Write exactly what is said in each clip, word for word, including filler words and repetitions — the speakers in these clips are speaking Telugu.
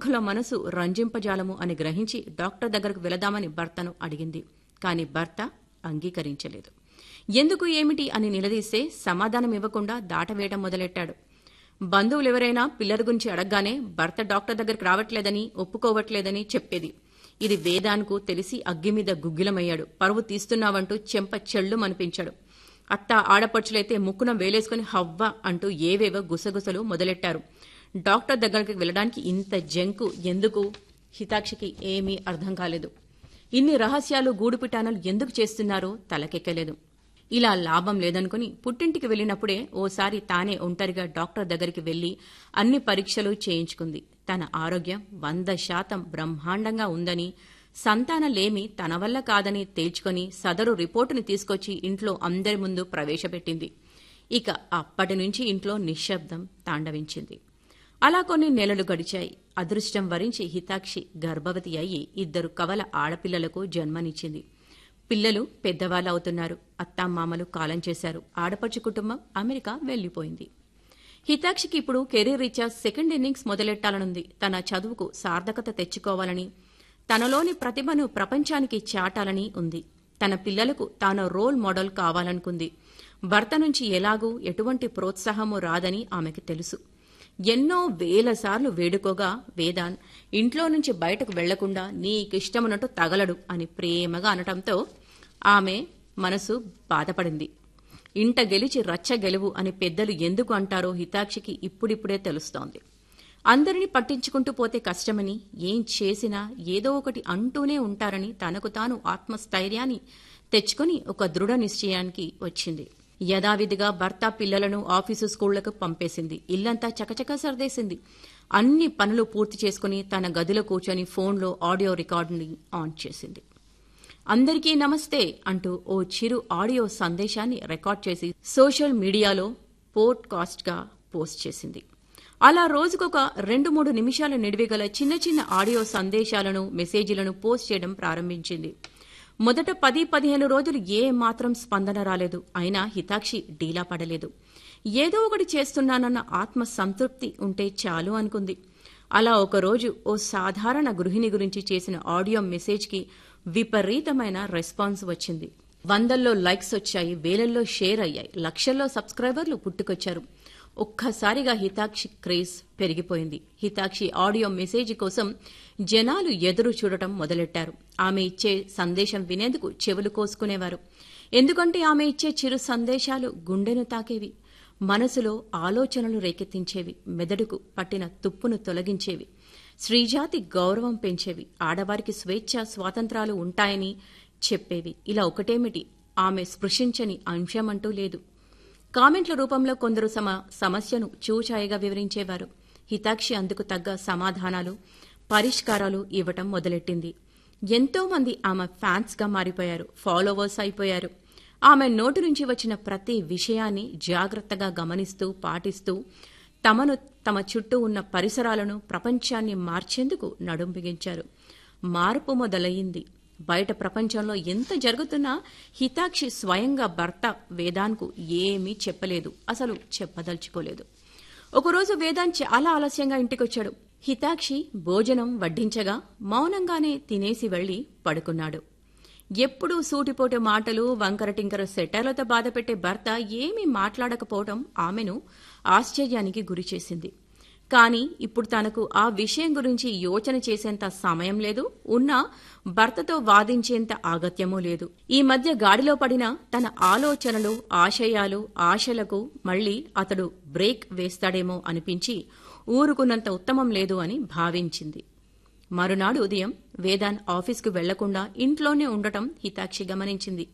మూర్ఖుల మనసు రంజింపజాలము అని గ్రహించి డాక్టర్ దగ్గరకు వెళదామని భర్తను అడిగింది. కాని భర్త అంగీకరించలేదు. ఎందుకు ఏమిటి అని నిలదీస్తే సమాధానం ఇవ్వకుండా దాటవేయడం మొదలెట్టాడు. బంధువులెవరైనా పిల్లల గురించి అడగగానే భర్త డాక్టర్ దగ్గరకు రావట్లేదని, ఒప్పుకోవట్లేదని చెప్పేది. ఇది వేదాన్కు తెలిసి అగ్గిమీద గుగ్గిలమయ్యాడు. పరువు తీస్తున్నావంటూ చెంప చెళ్లుమనిపించాడు. అత్త ఆడపడుచులైతే ముక్కున వేలేసుకుని హవ్వ అంటూ ఏవేవో గుసగుసలు మొదలెట్టారు. డాక్టర్ దగ్గరికి వెళ్లడానికి ఇంత జంకు ఎందుకు? హితాక్షికి ఏమీ అర్థం కాలేదు. ఇన్ని రహస్యాలు గూడుపిటానాలు ఎందుకు చేస్తున్నారో తలకెక్కలేదు. ఇలా లాభం లేదనుకుని పుట్టింటికి వెళ్లినప్పుడే ఓసారి తానే ఒంటరిగా డాక్టర్ దగ్గరికి వెళ్లి అన్ని పరీక్షలు చేయించుకుంది. తన ఆరోగ్యం వంద శాతం బ్రహ్మాండంగా ఉందని, సంతానలేమి తన వల్ల కాదని తేల్చుకొని సదరు రిపోర్టుని తీసుకొచ్చి ఇంట్లో అందరి ముందు ప్రవేశపెట్టింది. ఇక అప్పటి నుంచి ఇంట్లో నిశ్శబ్దం తాండవించింది. అలా కొన్ని నెలలు గడిచాయి. అదృష్టం వరించి హితాక్షి గర్భవతి అయ్యి ఇద్దరు కవల ఆడపిల్లలకు జన్మనిచ్చింది. పిల్లలు పెద్దవాళ్లవుతున్నారు. అత్తామామలు కాలం చేశారు. ఆడపడుచు కుటుంబం అమెరికా వెళ్లిపోయింది. హితాక్షికి ఇప్పుడు కెరీర్ రీత్యా సెకండ్ ఇన్నింగ్స్ మొదలెట్టాలనుంది. తన చదువుకు సార్థకత తెచ్చుకోవాలని, తనలోని ప్రతిభను ప్రపంచానికి చాటాలని ఉంది. తన పిల్లలకు తాను రోల్ మోడల్ కావాలనుకుంది. భర్త నుంచి ఎలాగూ ఎటువంటి ప్రోత్సాహమూ రాదని ఆమెకి తెలుసు. ఎన్నో వేల సార్లు వేడుకోగా వేదాన్ ఇంట్లో నుంచి బయటకు వెళ్లకుండా నీకిష్టమున్నట్టు తగలడు అని ప్రేమగా అనటంతో ఆమె మనసు బాధపడింది. ఇంట గెలిచి రచ్చ గెలువు అని పెద్దలు ఎందుకు అంటారో హితాక్షికి ఇప్పుడిప్పుడే తెలుస్తోంది. అందరినీ పట్టించుకుంటూ పోతే కష్టమని, ఏం చేసినా ఏదో ఒకటి అంటూనే ఉంటారని తనకు తాను ఆత్మస్థైర్యాన్ని తెచ్చుకుని ఒక దృఢ నిశ్చయానికి వచ్చింది. యథావిధిగా భర్త పిల్లలను ఆఫీసు స్కూళ్లకు పంపేసింది. ఇల్లంతా చకచకా సర్దేసింది. అన్ని పనులు పూర్తి చేసుకుని తన గదిలో కూర్చొని ఫోన్లో ఆడియో రికార్డుని ఆన్ చేసింది. అందరికీ నమస్తే అంటూ ఓ చిరు ఆడియో సందేశాన్ని రికార్డ్ చేసి సోషల్ మీడియాలో పోడ్కాస్ట్గా పోస్ట్ చేసింది. అలా రోజుకొక రెండు మూడు నిమిషాల నిడివిగల చిన్న చిన్న ఆడియో సందేశాలను, మెసేజీలను పోస్ట్ చేయడం ప్రారంభించింది. మొదట పది పదిహేను రోజులు ఏ మాత్రం స్పందన రాలేదు. అయినా హితాక్షి డీలా పడలేదు. ఏదో ఒకటి చేస్తున్నానన్న ఆత్మ సంతృప్తి ఉంటే చాలు అనుకుంది. అలా ఒకరోజు ఓ సాధారణ గృహిణి గురించి చేసిన ఆడియో మెసేజ్కి విపరీతమైన రెస్పాన్స్ వచ్చింది. వందల్లో లైక్స్ వచ్చాయి, వేలల్లో షేర్ అయ్యాయి, లక్షల్లో సబ్స్క్రైబర్లు పుట్టుకొచ్చారు. ఒక్కసారిగా హితాక్షి క్రేజ్ పెరిగిపోయింది. హితాక్షి ఆడియో మెసేజ్ కోసం జనాలు ఎదురు చూడటం మొదలెట్టారు. ఆమె ఇచ్చే సందేశం వినేందుకు చెవులు కోసుకునేవారు. ఎందుకంటే ఆమె ఇచ్చే చిరు సందేశాలు గుండెను తాకేవి, మనసులో ఆలోచనలు రేకెత్తించేవి, మెదడుకు పట్టిన తుప్పును తొలగించేవి, స్త్రీజాతి గౌరవం పెంచేవి, ఆడవారికి స్వేచ్ఛ స్వాతంత్రాలు ఉంటాయని చెప్పేవి. ఇలా ఒకటేమిటి, ఆమె స్పృశించని అంశమంటూ లేదు. కామెంట్ల రూపంలో కొందరు తమ సమస్యను చూచాయిగా వివరించేవారు. హితాక్షి అందుకు తగ్గ సమాధానాలు, పరిష్కారాలు ఇవ్వటం మొదలెట్టింది. ఎంతో మంది ఆమె ఫ్యాన్స్గా మారిపోయారు, ఫాలోవర్స్ అయిపోయారు. ఆమె నోటి నుంచి వచ్చిన ప్రతి విషయాన్ని జాగ్రత్తగా గమనిస్తూ, పాటిస్తూ తమను, తమ చుట్టూ ఉన్న పరిసరాలను, ప్రపంచాన్ని మార్చేందుకు నడుం బిగించారు. మార్పు మొదలయ్యింది. బయట ప్రపంచంలో ఎంత జరుగుతున్నా హితాక్షి స్వయంగా భర్త వేదాన్కు ఏమీ చెప్పలేదు, అసలు చెప్పదలుచుకోలేదు. ఒకరోజు వేదాన్ చాలా ఆలస్యంగా ఇంటికొచ్చాడు. హితాక్షి భోజనం వడ్డించగా మౌనంగానే తినేసి వెళ్లి పడుకున్నాడు. ఎప్పుడూ సూటిపోటి మాటలు, వంకర టింకర సెటర్లతో బాధపెట్టే భర్త ఏమీ మాట్లాడకపోవడం ఆమెను ఆశ్చర్యానికి గురిచేసింది. కాని ఇప్పుడు తనకు ఆ విషయం గురించి యోచన చేసేంత సమయం లేదు, ఉన్నా భర్తతో వాదించేంత ఆగత్యమూ లేదు. ఈ మధ్య గాడిలో పడిన తన ఆలోచనలు, ఆశయాలు, ఆశలకు మళ్లీ అతడు బ్రేక్ వేస్తాడేమో అనిపించి ఊరుకున్నంత ఉత్తమం లేదు అని భావించింది. మరునాడు ఉదయం వేదాన్ ఆఫీస్కు వెళ్లకుండా ఇంట్లోనే ఉండటం హితాక్షి గమనించింది.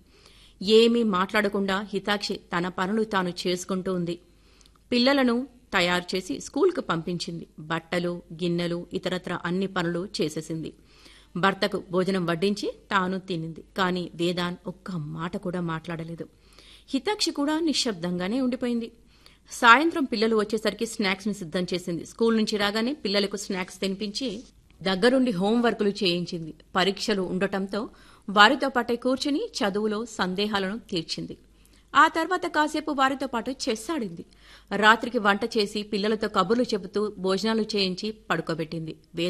ఏమీ మాట్లాడకుండా హితాక్షి తన పనులు తాను చేసుకుంటూ ఉంది. పిల్లలను తయారు చేసి స్కూల్కు పంపించింది. బట్టలు, గిన్నెలు, ఇతరత్ర అన్ని పనులు చేసేసింది. భర్తకు భోజనం వడ్డించి తాను తినింది. కాని వేదాన్ ఒక్క మాట కూడా మాట్లాడలేదు. హితాక్షి కూడా నిశ్శబ్దంగానే ఉండిపోయింది. సాయంత్రం పిల్లలు వచ్చేసరికి స్నాక్స్ ని సిద్ధం చేసింది. స్కూల్ నుంచి రాగానే పిల్లలకు స్నాక్స్ తినిపించి దగ్గరుండి హోంవర్కులు చేయించింది. పరీక్షలు ఉండటంతో వారితో పాటే కూర్చుని చదువులో సందేహాలను తీర్చింది. ఆ తర్వాత కాసేపు వారితో పాటు చెస్ ఆడింది. రాత్రికి వంట చేసి పిల్లలతో కబుర్లు చెబుతూ భోజనాలు చేయించి పడుకోబెట్టింది.